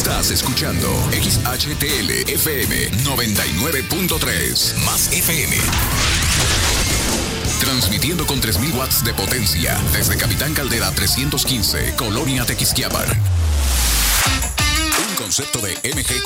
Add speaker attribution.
Speaker 1: Estás escuchando XHTL FM 99.3 más FM. Transmitiendo con 3000 watts de potencia desde Capitán Caldera 315, Colonia Tequisquiapan. Un concepto de MG